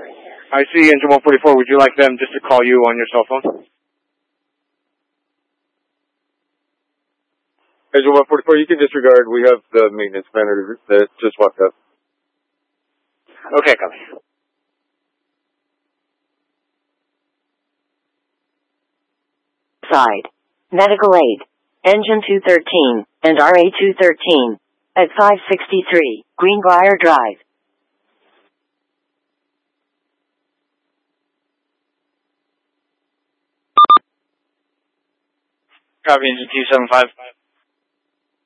I see engine 144. Would you like them just to call you on your cell phone? Engine 144, you can disregard. We have the maintenance manager that just walked up. Okay, copy. Side. Medical aid. Engine 213 and RA 213 at 563 Greenbrier Drive. Copy, engine 275.